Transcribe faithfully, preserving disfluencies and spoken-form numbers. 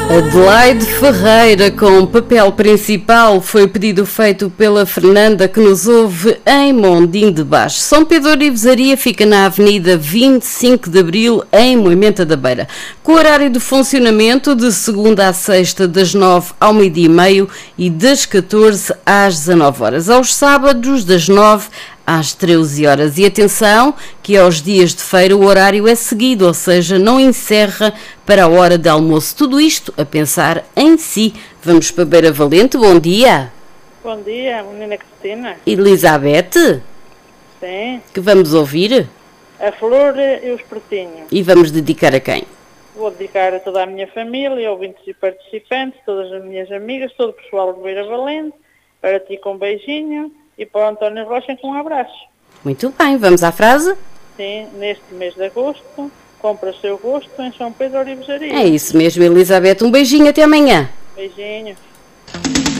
Adelaide Ferreira, com papel principal, foi o pedido feito pela Fernanda, que nos ouve em Mondim de Baixo. São Pedro Orivesaria fica na Avenida vinte e cinco de Abril, em Moimenta da Beira, com horário de funcionamento de segunda a sexta, das nove ao meio-dia e meio e das catorze às dezanove horas. Aos sábados, das nove às treze horas. E atenção, que aos dias de feira o horário é seguido, ou seja, não encerra para a hora de almoço. Tudo isto a pensar em si. Vamos para Beira Valente. Bom dia. Bom dia, menina Cristina. Elizabeth? Sim. Que vamos ouvir? A Flor e os Pretinhos. E vamos dedicar a quem? Vou dedicar a toda a minha família, ouvintes e participantes, todas as minhas amigas, todo o pessoal de Beira Valente, para ti com um beijinho e para o António Rocha com um abraço. Muito bem, vamos à frase? Sim, neste mês de agosto, compra seu gosto em São Pedro Orivesaria. É isso mesmo, Elizabeth. Um beijinho, até amanhã. Beijinho.